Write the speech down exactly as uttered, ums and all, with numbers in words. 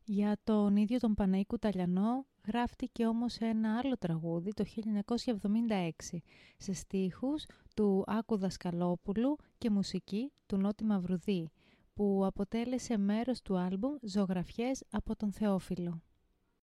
Για τον ίδιο τον Παναή Κουταλιανό γράφτηκε όμως ένα άλλο τραγούδι το χίλια εννιακόσια εβδομήντα έξι σε στίχους του Άκου Δασκαλόπουλου και μουσική του Νότι Μαυρουδή, που αποτέλεσε μέρος του άλμπουμ «Ζωγραφιές από τον Θεόφιλο».